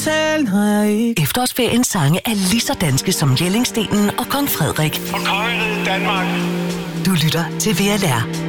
totalt, når jeg ikke... Efterårsferiens sange er lige så danske som Jellingstenen og Kong Frederik. Og kongeriget Danmark. Du lytter til VLR.